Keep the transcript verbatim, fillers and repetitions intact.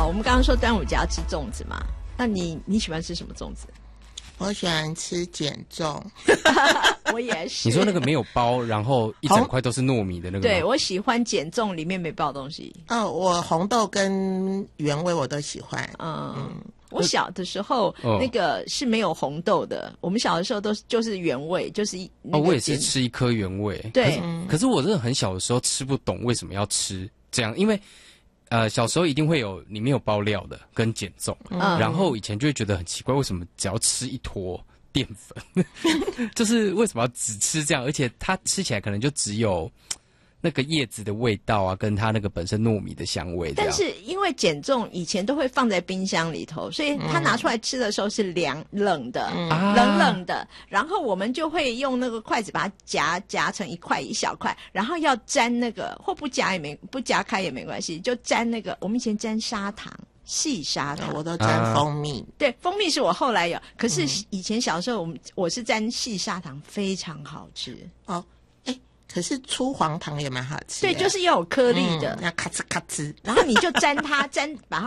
我们刚刚说端午节要吃粽子嘛，那你你喜欢吃什么粽子？ 我喜欢吃减重。 我也是。 你说那个没有包，然后一整块都是糯米的那个吗？ 对，我喜欢减重里面没包东西。 哦，我红豆跟原味我都喜欢。 嗯。嗯，我小的时候、 哦、 那个是没有红豆的，我们小的时候都是就是原味，就是那个哦，我也是吃一颗原味。 对， 可是、嗯、可是我真的很小的时候吃不懂为什么要吃这样，因为呃小时候一定会有里面有包料的跟减重、嗯，然后以前就会觉得很奇怪，为什么只要吃一坨淀粉，就是为什么要只吃这样，而且它吃起来可能就只有那个叶子的味道啊，跟它那个本身糯米的香味。 但是因为减重以前都会放在冰箱里头，所以它拿出来吃的时候是凉冷的、嗯、冷冷的，然后我们就会用那个筷子把它夹夹成一块一小块，然后要沾那个，或不夹也没不夹开也没关系，就沾那个，我们以前沾砂糖。细砂糖， 我都沾蜂蜜、啊。 对，蜂蜜是我后来有，可是以前小时候我们我是沾细砂糖，非常好吃哦。哎，可是粗黄糖也蛮好吃的。 对，就是要有颗粒的， 嗯、要咔哧咔哧， 然后你就沾它，沾把它。